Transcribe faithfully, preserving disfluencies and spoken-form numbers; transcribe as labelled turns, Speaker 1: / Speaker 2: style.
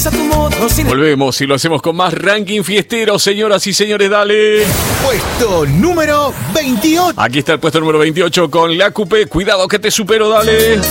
Speaker 1: a tu modo, sin...
Speaker 2: Volvemos y lo hacemos con más ranking fiestero, señoras y señores, dale.
Speaker 3: Puesto número veintiocho.
Speaker 2: Aquí está el puesto número veintiocho con La Coupé. Cuidado que te supero, dale.